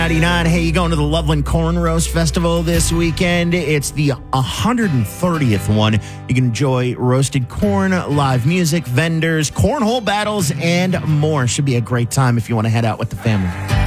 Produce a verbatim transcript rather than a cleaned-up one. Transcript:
ninety-nine. Hey, you going to the Loveland Corn Roast Festival this weekend? It's the one hundred thirtieth one. You can enjoy roasted corn, live music, vendors, cornhole battles, and more. Should be a great time if you want to head out with the family.